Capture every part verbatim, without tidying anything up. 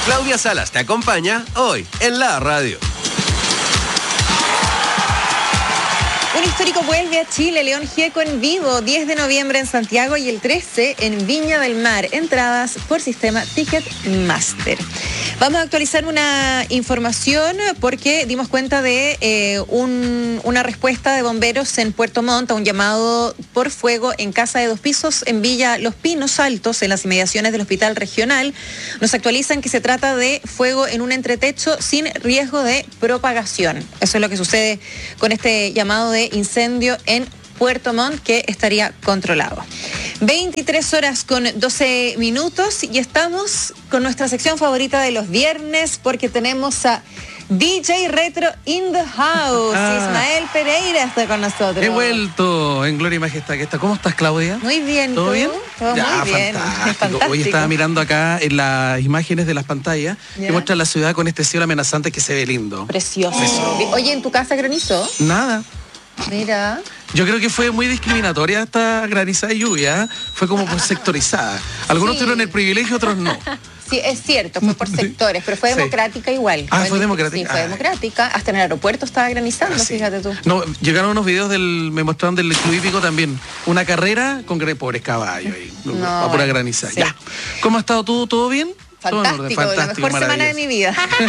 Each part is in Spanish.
Claudia Salas te acompaña hoy en la radio. Un histórico vuelve a Chile, León Gieco en vivo, diez de noviembre en Santiago y el trece en Viña del Mar. Entradas por sistema Ticketmaster. Vamos a actualizar una información porque dimos cuenta de eh, un, una respuesta de bomberos en Puerto Montt a un llamado por fuego en casa de dos pisos en Villa Los Pinos Altos, en las inmediaciones del Hospital Regional. Nos actualizan que se trata de fuego en un entretecho sin riesgo de propagación. Eso es lo que sucede con este llamado de incendio en Puerto Montt, que estaría controlado. veintitrés horas con doce minutos y estamos con nuestra sección favorita de los viernes porque tenemos a D J Retro in the house. Ah, Ismael Pereira está con nosotros. He vuelto en gloria y majestad. ¿Cómo estás, Claudia? Muy bien. ¿Todo ¿tú? bien? Todo ya, muy bien. Fantástico. Fantástico. Hoy estaba mirando acá en las imágenes de las pantallas ¿Ya? que muestran la ciudad con este cielo amenazante que se ve lindo. Precioso. Oh. Oye, ¿en tu casa granizó? Nada. Mira. Yo creo que fue muy discriminatoria esta granizada y lluvia, fue como por sectorizada. Algunos sí. tuvieron el privilegio, otros no. Sí, es cierto, fue por sectores, pero fue democrática sí. igual. Ah, fue, fue democrática. Sí, fue ah. democrática. Hasta en el aeropuerto estaba granizando, ah, sí. fíjate tú. No, llegaron unos videos del, me mostraron del Club Hípico también. Una carrera con pobres caballos ahí, no, a pura granizada. Sí. Ya. ¿Cómo has estado tú? ¿Todo bien? Fantástico, Fantástico, la mejor semana de mi vida.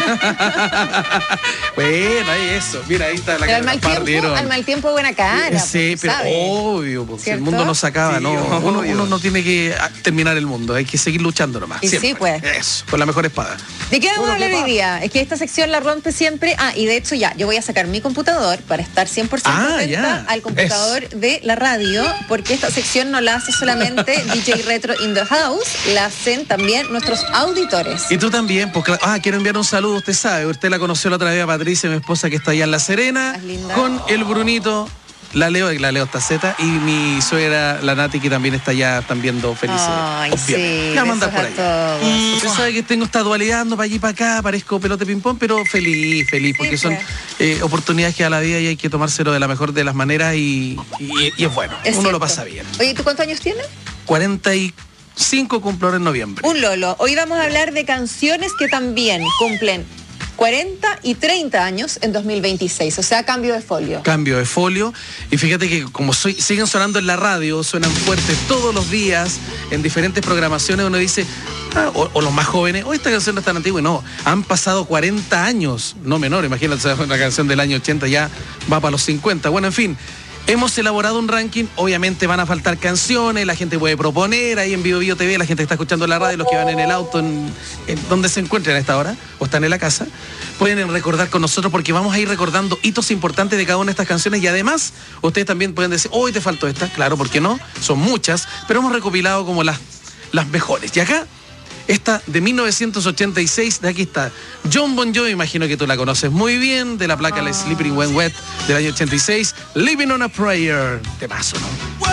Bueno, ahí eso. Mira, ahí está la pero al mal, tiempo, al mal tiempo buena cara. Sí, pero ¿sabes? Obvio, porque el mundo no se acaba, sí, ¿no? Uno, uno no tiene que terminar el mundo, hay que seguir luchando nomás. Y siempre. Sí, pues. Eso, con la mejor espada. ¿De qué vamos a hablar hoy día? Es que esta sección la rompe siempre. Ah, y de hecho ya, yo voy a sacar mi computador para estar cien por ciento ah, atenta al computador es. de la radio, porque esta sección no la hace solamente D J Retro in the house, la hacen también nuestros auditores. Y tú también, pues ah, quiero enviar un saludo, usted sabe, usted la conoció la otra vez a Patricia, mi esposa que está allá en La Serena, con el Brunito, la Leo, la Leo Taceta, y mi suegra, la Nati, que también está allá, están viendo felices. Ay, sí, la manda por allá. Usted sabe que tengo esta dualidad, ando para allí para acá, parezco pelote ping-pong, pero feliz, feliz, porque sí, pues. son eh, oportunidades que a la vida y hay que tomárselo de la mejor de las maneras y, y, y es bueno, es uno cierto. Lo pasa bien. Oye, ¿tú cuántos años tienes? cuarenta y cinco cumplo en noviembre. Un lolo. Hoy vamos a hablar de canciones que también cumplen cuarenta y treinta años en dos mil veintiséis, o sea, cambio de folio. Cambio de folio. Y fíjate que como soy, siguen sonando en la radio, suenan fuertes todos los días, en diferentes programaciones, uno dice, ah, o, o los más jóvenes, oh, esta canción no es tan antigua. No, han pasado cuarenta años, no menor, imagínate, una canción del año ochenta ya va para los cincuenta. Bueno, en fin. Hemos elaborado un ranking, obviamente van a faltar canciones, la gente puede proponer, ahí en Vivo Vivo T V, la gente está escuchando la radio, los que van en el auto, en, en donde se encuentren a esta hora, o están en la casa, pueden recordar con nosotros porque vamos a ir recordando hitos importantes de cada una de estas canciones y además ustedes también pueden decir, hoy te faltó esta, claro, ¿por qué no? Son muchas, pero hemos recopilado como las, las mejores. Y acá, esta de mil novecientos ochenta y seis, de aquí está Jon Bon Jovi, imagino que tú la conoces muy bien, de la placa oh. Sleeping When Wet del año ochenta y seis, Living on a Prayer, temazo, ¿no?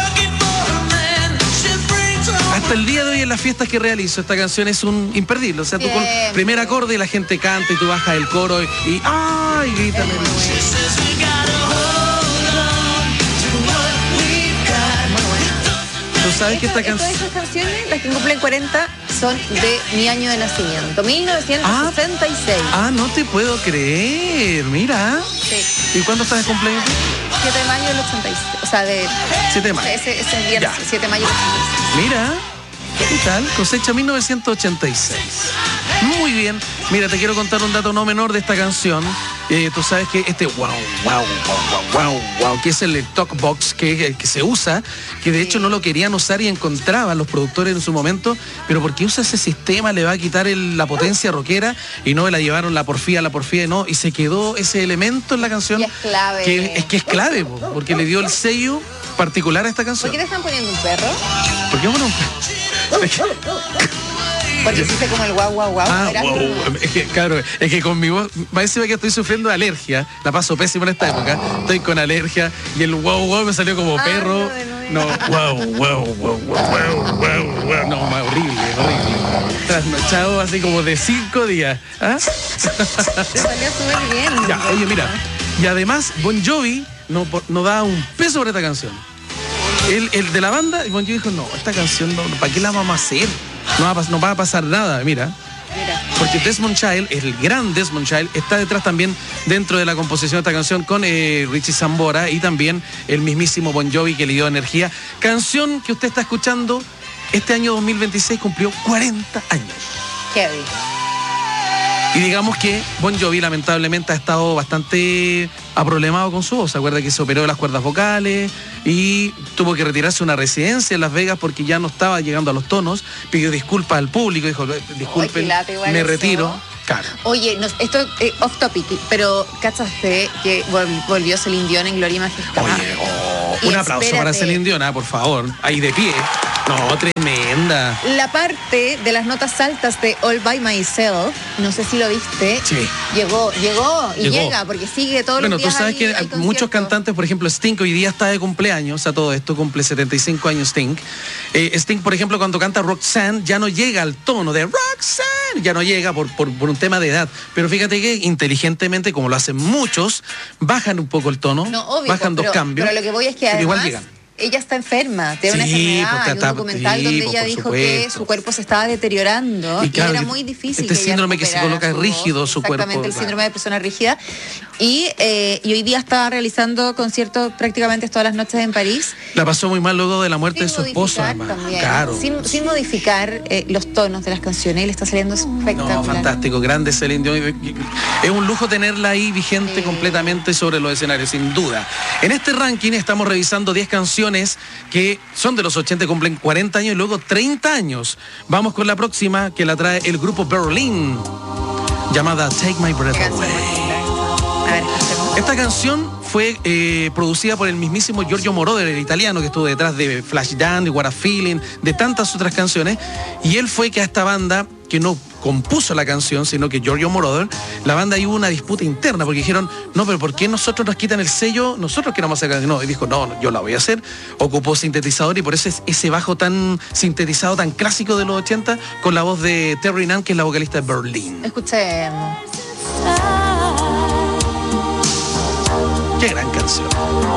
Hasta el día de hoy en las fiestas que realizo, esta canción es un imperdible, o sea, tú con primer acorde y la gente canta y tú bajas el coro y, y ¡ay! Grita. ¿Tú sabes que esta canción? Todas esas canciones, las que cumplen cuarenta, son de mi año de nacimiento, mil novecientos sesenta y seis. Ah, ah, no te puedo creer, mira. Sí. ¿Y cuándo estás de cumpleaños? siete de mayo del ochenta y seis, o sea, de... siete de mayo. Ese, ese viernes, siete de mayo del ochenta y seis. Mira, ¿qué tal? Cosecha mil novecientos ochenta y seis. Muy bien. Mira, te quiero contar un dato no menor de esta canción. Eh, tú sabes que este wow, wow, wow, wow, wow, que es el talk box que, que se usa, que de hecho no lo querían usar y encontraban los productores en su momento, pero porque usa ese sistema le va a quitar el, la potencia rockera y no la llevaron la porfía, la porfía, no, y se quedó ese elemento en la canción. Y es clave. Que, es que es clave, porque le dio el sello particular a esta canción. ¿Por qué te están poniendo un perro? ¿Por qué bueno un perro? Porque hiciste como el guau, guau, guau. Ah, wow. Es que, claro, es que con mi voz, va a decirme que estoy sufriendo de alergia. La paso pésimo en esta época. Estoy con alergia y el guau, guau me salió como ah, perro. No, guau, guau, guau, guau, guau, guau. No, horrible, horrible. Trasnochado así como de cinco días. ¿Ah? Te salió súper bien. Ya, oye, mira. Y además, Bon Jovi no, no da un peso por esta canción. El, el de la banda, Bon Jovi dijo, no, esta canción, no, ¿para qué la vamos a hacer? No va, a, no va a pasar nada, mira. Mira. Porque Desmond Child, el gran Desmond Child, está detrás también dentro de la composición de esta canción con eh, Richie Sambora y también el mismísimo Bon Jovi que le dio energía. Canción que usted está escuchando este año dos mil veintiséis cumplió cuarenta años. Heavy. Y digamos que Bon Jovi lamentablemente ha estado bastante aproblemado con su voz. ¿Se acuerda que se operó de las cuerdas vocales y tuvo que retirarse a una residencia en Las Vegas porque ya no estaba llegando a los tonos? Pidió disculpas al público, dijo, disculpen, Oye, me eso. retiro. Claro. Oye, no, esto es eh, off topic, pero ¿cachaste que vol- volvió Celine Dion en Gloria y Majestad? Oye, oh, Y un aplauso espérate. para Celine Dion, ah, por favor. Ahí de pie. No, tremenda. La parte de las notas altas de All By Myself, no sé si lo viste, Sí. llegó, llegó y Llegó. llega porque sigue todos Bueno, los tú días. sabes hay- que hay muchos conciertos. cantantes, por ejemplo, Sting hoy día está de cumpleaños, a todo esto, cumple setenta y cinco años Sting. Eh, Sting, por ejemplo, cuando canta Roxanne, ya no llega al tono de Roxanne, ya no llega por, por, por un tema de edad. Pero fíjate que inteligentemente, como lo hacen muchos, bajan un poco el tono, No, obvio, bajan pero, dos cambios. Pero lo que voy es que pero igual además llegan. ella está enferma, tiene una Sí, enfermedad. porque Hay un está- documental sí, donde pues, ella por dijo que supuesto. su cuerpo se estaba deteriorando Y y, claro, era que muy difícil. este que ella síndrome que se recuperara coloca su rígido voz. su cuerpo, Exactamente, el claro. síndrome de persona rígida. Y, eh, y hoy día estaba realizando conciertos prácticamente todas las noches en París. La pasó muy mal luego de la muerte de su Sin esposo, modificar además. también, Claro. sin, sin modificar eh, los tonos de las canciones y le está saliendo espectacular. No, fantástico, grande Celine Dion. Es un lujo tenerla ahí vigente Sí. completamente sobre los escenarios, sin duda. En este ranking estamos revisando diez canciones que son de los ochenta, cumplen cuarenta años y luego treinta años. Vamos con la próxima, que la trae el grupo Berlin, llamada Take My Breath Qué canción Away. más linda esta. A ver, escuchemos. Esta canción fue eh, producida por el mismísimo Giorgio Moroder, el italiano que estuvo detrás de Flashdance, de What a Feeling, de tantas otras canciones. Y él fue que a esta banda, que no compuso la canción, sino que Giorgio Moroder, la banda ahí hubo una disputa interna, porque dijeron, no, pero ¿por qué nosotros nos quitan el sello? Nosotros queremos hacer canción. No, y dijo, no, no, yo la voy a hacer. Ocupó sintetizador y por eso es ese bajo tan sintetizado, tan clásico de los ochenta, con la voz de Terry Nunn, que es la vocalista de Berlin. Escuchemos. Qué gran canción.